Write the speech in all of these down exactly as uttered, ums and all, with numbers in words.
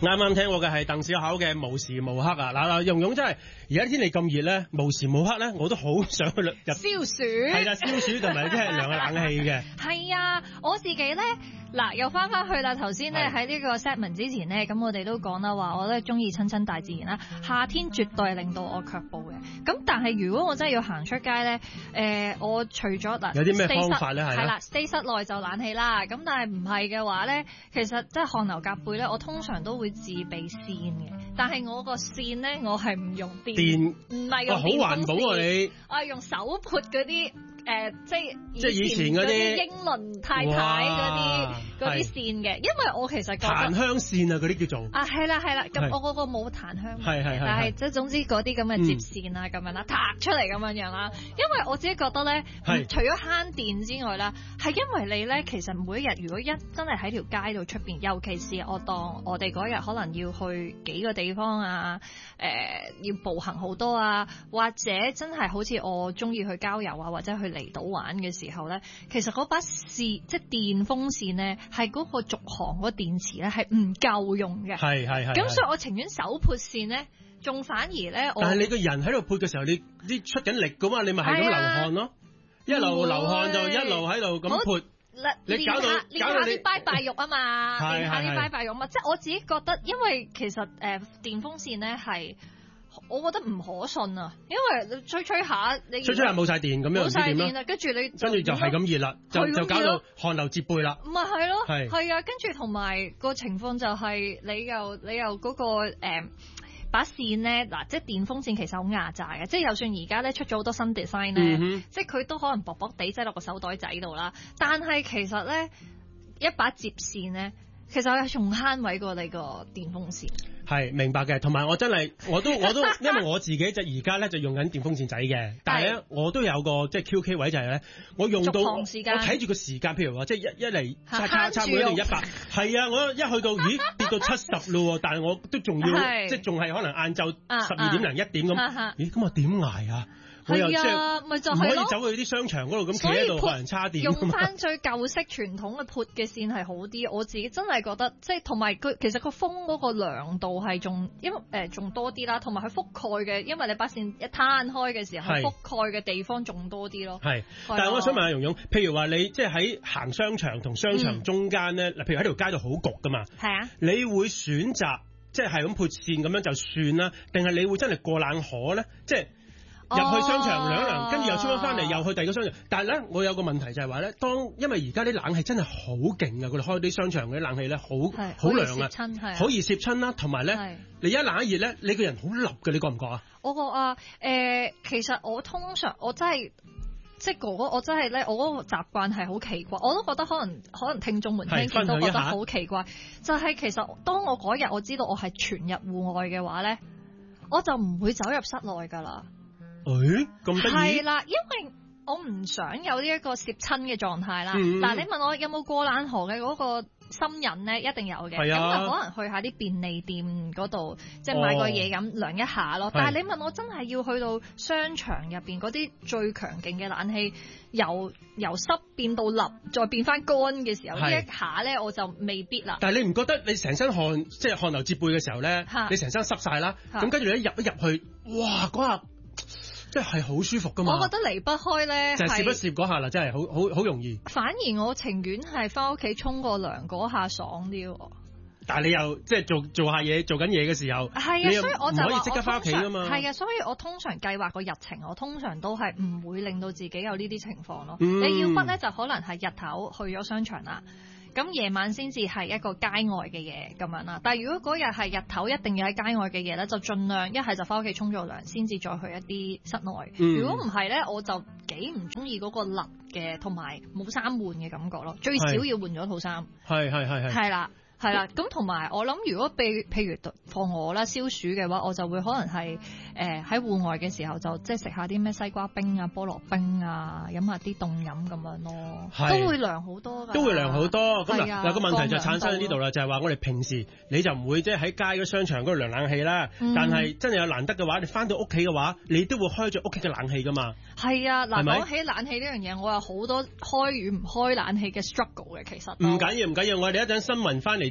啱啱聽過嘅係鄧小巧嘅無時無刻啊！嗱嗱，蓉蓉真係而家天氣咁熱咧，無時無刻咧，我都好想去入消暑。 係啦，消暑同埋即係涼下冷氣嘅。 係啊，我自己咧嗱又翻翻去啦。頭先咧喺呢個 segment 之前咧，咁我哋都講啦話，我咧中意親親大自然啦。夏天絕對令到我卻步嘅。咁但係如果我真係要行出街咧，誒、呃，我除咗嗱有啲咩方法咧？ 係啦，stay 室內就冷氣啦。咁但係唔係嘅話咧，其實即係汗流浹背咧，我通常都會自備扇嘅。但係我個扇咧，我係唔用電，電唔係用電風扇。好環保啊你！我係用手潑嗰啲。誒、呃，即係即係以前嗰啲英倫太太嗰啲嗰啲線嘅，因為我其實覺得檀香線啊，嗰啲叫做啊， 係啦係啦，咁我嗰個冇檀香， 係係係， 但係即係總之嗰啲咁嘅接線啊，咁、嗯、樣啦，撻出嚟咁樣樣啦。因為我自己覺得咧，除咗慳電之外啦，係因為你咧，其實每一日如果一真係喺條街度出邊，尤其是我當我哋嗰日可能要去幾個地方啊，誒、呃，要步行好多啊，或者真係好似我中意去郊遊啊，或者去離島玩嘅時候咧，其實嗰把扇即係電風扇咧，係嗰個續航嗰個電池咧係唔夠用嘅。係係係。咁所以我情願手潑扇咧，仲反而咧，但係你個人喺度潑嘅時候，你啲出緊力噶嘛，你咪係咁流汗咯，一路流汗就一路喺度咁潑。你搞到練下啲拜拜肉啊嘛，練下啲拜拜肉嘛，即係我自己覺得，因為其實誒、呃、電風扇咧係。我覺得唔可信啊，因為你吹吹下，你吹吹下冇晒電咁樣，冇晒電啦，跟住你跟住就係咁熱啦，就就搞到汗流浹背啦。唔係係咯，係係啊，跟住同埋個情況就係你又你又嗰、嗰個誒、呃、把扇咧，嗱即係電風扇其實好壓榨嘅，即係就算而家咧出咗好多新 design 咧、嗯，即係佢都可能薄薄地擠落個手袋仔度啦，但係其實咧一把接扇咧。其實係仲慳位過你個電風扇，係明白嘅。同埋我真係我都我都，因為我自己就而家咧就用緊電風扇仔嘅，但係咧我都有個即係 Q K 位就係咧，我用到我睇住個時間，譬如話即係一一嚟差差差每一定一百，係啊，我一去到咦跌到七十咯，但係我都仲要即係仲係可能晏晝十二點零一點咁，咦咁我點捱啊？係啊，咪就係咯，唔可以走去啲商場嗰度咁企喺度可能叉電。用翻最舊式傳統嘅潑嘅線係好啲，我自己真係覺得，即係同埋佢其實個風嗰個涼度係仲因為誒仲多啲啦，同埋佢覆蓋嘅，因為你把線一攤開嘅時候，覆蓋嘅地方仲多啲咯。係，但係我想問下蓉蓉，譬如話你即係喺行商場同商場中間咧，嗱、嗯，譬如喺條街度好焗噶嘛，係啊，你會選擇即係係咁潑線咁樣就算啦，定係你會真係過冷河咧？即係。入去商場涼涼，跟住又出咗翻嚟，又去第二個商場。但係咧，我有個問題就係話咧，當因為而家啲冷氣真係好勁啊！佢哋開啲商場嗰啲冷氣咧，好好涼啊，好易攝親啦。同埋咧，你一冷一熱咧，你個人好笠嘅，你覺唔覺啊？我覺啊，誒、呃，其實我通常我真係即係哥哥，我真係咧，我嗰個習慣係好奇怪，我都覺得可能可能聽眾們聽見都覺得好奇怪，就係、是、其實當我嗰日我知道我係全日戶外嘅話咧，我就唔會走入室內噶啦。誒，咁得意？係啦，因為我唔想有呢一個攝親嘅狀態啦。嗱、嗯，你問我有冇過冷河嘅嗰個心癮咧，一定有嘅。咁啊，可能去下啲便利店嗰度，即係買個嘢飲涼一下咯。但係你問我真係要去到商場入邊嗰啲最強勁嘅冷氣，由由濕變到立，再變翻乾嘅時候，呢一下咧我就未必啦。但係你唔覺得你成身汗，即係汗流浹背嘅時候咧，你成身濕晒啦，咁跟住你一入一入去，哇嗰下！即係好舒服噶嘛！我覺得離不開咧，就係攝一攝嗰下啦，真係好好好容易。反而我情願係翻屋企沖個涼嗰下爽啲。但係你又即係做做下嘢，做緊嘢嘅時候，係啊，所以我就唔可以即刻翻屋企噶嘛。係啊，所以我通常計劃個日程，我通常都係唔會令到自己有呢啲情況咯、嗯。你要不咧就可能係日頭去咗商場啦。咁夜晚先至係一個街外嘅嘢咁樣啦，但係如果嗰日係日頭一定要喺街外嘅嘢咧，就盡量一係就翻屋企沖咗涼，先至再去一啲室內。嗯、如果唔係咧，我就幾唔中意嗰個笠嘅同埋冇衫換嘅感覺咯，最少要換咗套衫。係係係係。係啦。係啦，咁同埋我諗，如果被譬如放我啦消暑嘅話，我就會可能係誒喺戶外嘅時候就即係食下啲咩西瓜冰啊、菠蘿冰啊，飲下啲凍飲咁樣咯，都會涼好多㗎。都會涼好多。咁嗱，有個問題就產生喺呢度啦，就係話我哋平時你就唔會即係喺街嗰商場嗰度涼冷氣啦，嗯、但係真係有難得嘅話，你翻到屋企嘅話，你都會開咗屋企嘅冷氣㗎嘛。係啊，嗱講起冷氣呢樣嘢，我有好多開與唔開冷氣嘅 struggle 嘅，其實。唔緊要唔緊要，我哋一陣新聞翻嚟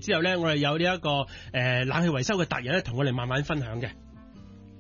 之後咧，我哋有呢、這、一個誒、呃、冷氣維修嘅達人咧，同我哋慢慢分享嘅。